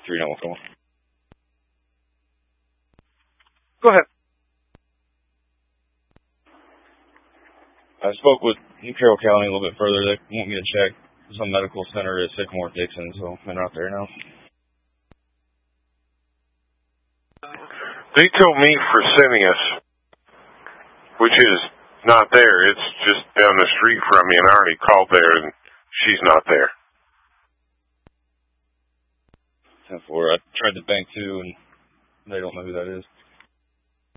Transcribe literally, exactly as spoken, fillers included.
three nine one four one. Go ahead. I spoke with Carroll County a little bit further. They want me to check some medical center at Sycamore Dixon, so I'm out there now. They told me Fresenius, which is not there. It's just down the street from me, and I already called there, and she's not there. ten four. I tried the bank, too, and they don't know who that is.